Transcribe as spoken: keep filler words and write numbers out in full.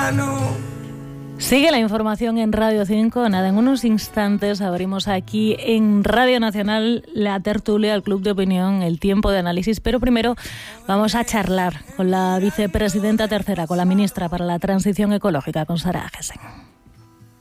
mano. Sigue la información en Radio cinco. Nada, en unos instantes abrimos aquí en Radio Nacional la tertulia, el Club de Opinión, el tiempo de análisis. Pero primero vamos a charlar con la vicepresidenta tercera, con la ministra para la Transición Ecológica, con Sara Agesen.